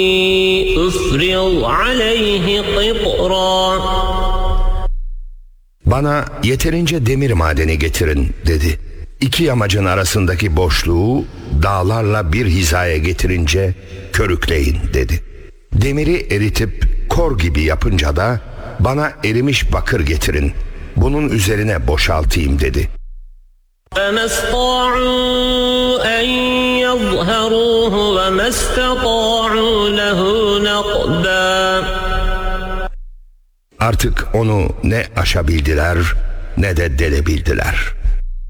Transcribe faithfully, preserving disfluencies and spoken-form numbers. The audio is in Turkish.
افرغ عليه قطرا. Bana yeterince demir madeni getirin dedi. İki yamacın arasındaki boşluğu dağlarla bir hizaya getirince körükleyin dedi. Demiri eritip kor gibi yapınca da bana erimiş bakır getirin. Bunun üzerine boşaltayım dedi. فَمَا اسْطَاعُوا أَنْ يَظْهَرُوهُ وَمَا اسْتَطَاعُوا لَهُ نَقْبًا. Artık onu ne aşabildiler ne de delebildiler.